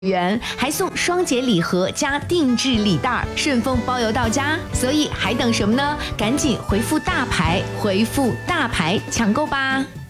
元，还送双节礼盒加定制礼袋，顺丰包邮到家。所以还等什么呢？赶紧回复大牌，回复大牌抢购吧！